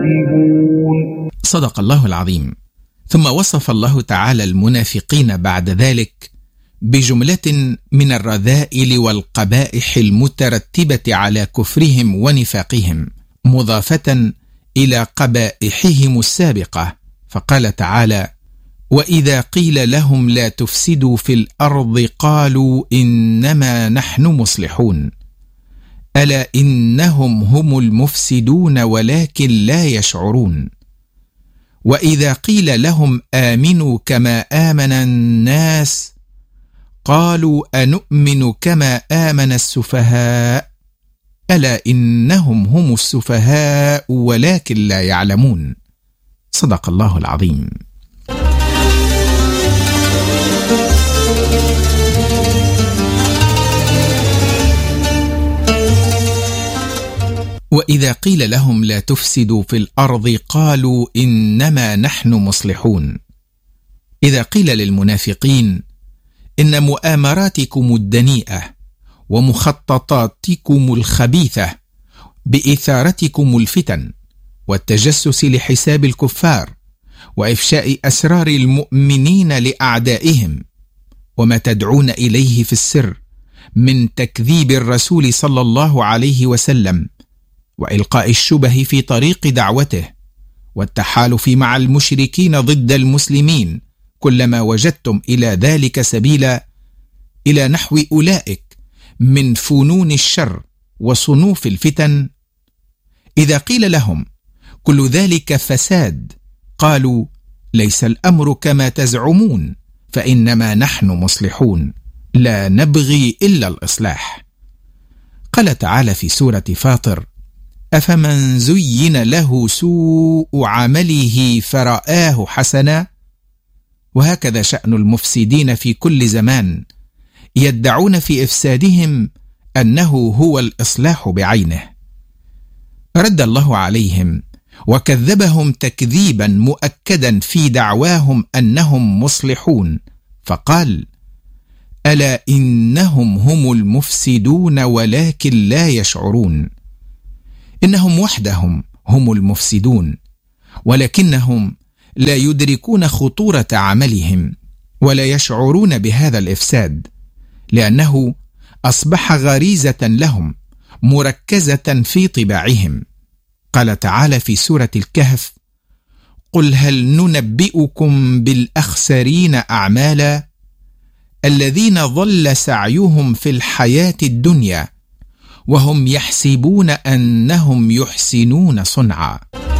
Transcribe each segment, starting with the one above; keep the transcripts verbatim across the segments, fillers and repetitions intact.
كاذبون. صدق الله العظيم. ثم وصف الله تعالى المنافقين بعد ذلك بجملة من الرذائل والقبائح المترتبة على كفرهم ونفاقهم، مضافة إلى قبائحهم السابقة، فقال تعالى: وإذا قيل لهم لا تفسدوا في الأرض قالوا إنما نحن مصلحون ألا إنهم هم المفسدون ولكن لا يشعرون. وإذا قيل لهم آمنوا كما آمن الناس قالوا أنؤمن كما آمن السفهاء ألا إنهم هم السفهاء ولكن لا يعلمون. صدق الله العظيم. وإذا قيل لهم لا تفسدوا في الأرض قالوا إنما نحن مصلحون. إذا قيل للمنافقين إن مؤامراتكم الدنيئة ومخططاتكم الخبيثة بإثارتكم الفتن والتجسس لحساب الكفار وإفشاء أسرار المؤمنين لأعدائهم وما تدعون إليه في السر من تكذيب الرسول صلى الله عليه وسلم وإلقاء الشبه في طريق دعوته والتحالف مع المشركين ضد المسلمين كلما وجدتم إلى ذلك سبيلا، إلى نحو أولئك من فنون الشر وصنوف الفتن. إذا قيل لهم كل ذلك فساد قالوا ليس الأمر كما تزعمون فإنما نحن مصلحون لا نبغي إلا الإصلاح. قال تعالى في سورة فاطر: أفمن زين له سوء عمله فرآه حسنا. وهكذا شأن المفسدين في كل زمان، يدعون في إفسادهم أنه هو الإصلاح بعينه. رد الله عليهم وكذبهم تكذيبا مؤكدا في دعواهم أنهم مصلحون، فقال: ألا إنهم هم المفسدون ولكن لا يشعرون. إنهم وحدهم هم المفسدون، ولكنهم لا يدركون خطورة عملهم ولا يشعرون بهذا الإفساد، لأنه أصبح غريزة لهم مركزة في طباعهم. قال تعالى في سورة الكهف: قل هل ننبئكم بالأخسرين أعمالا الذين ضل سعيهم في الحياة الدنيا وهم يحسبون أنهم يحسنون صنعا.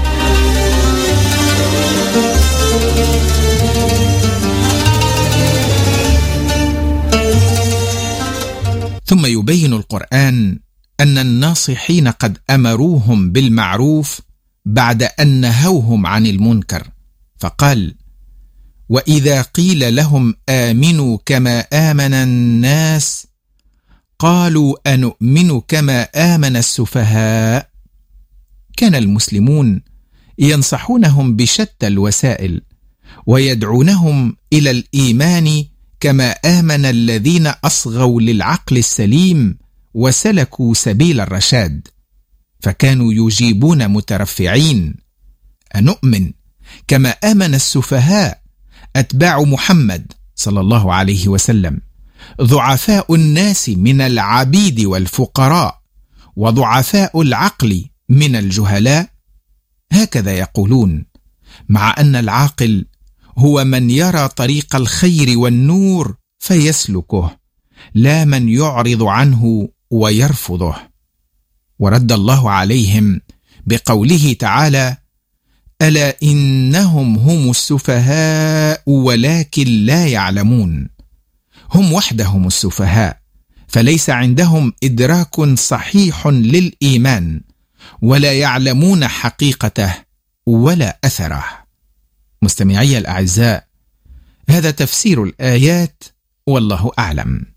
ثم يبين القرآن أن الناصحين قد أمروهم بالمعروف بعد أن نهوهم عن المنكر، فقال: وإذا قيل لهم آمنوا كما آمن الناس قالوا أنؤمن كما آمن السفهاء. كان المسلمون ينصحونهم بشتى الوسائل ويدعونهم إلى الإيمان كما آمن الذين أصغوا للعقل السليم وسلكوا سبيل الرشاد، فكانوا يجيبون مترفعين: أنؤمن كما آمن السفهاء أتباع محمد صلى الله عليه وسلم، ضعفاء الناس من العبيد والفقراء وضعفاء العقل من الجهلاء. هكذا يقولون، مع أن العاقل هو من يرى طريق الخير والنور فيسلكه، لا من يعرض عنه ويرفضه. ورد الله عليهم بقوله تعالى: ألا إنهم هم السفهاء ولكن لا يعلمون. هم وحدهم السفهاء، فليس عندهم إدراك صحيح للإيمان ولا يعلمون حقيقته ولا أثره. مستمعي الأعزاء، هذا تفسير الآيات والله أعلم.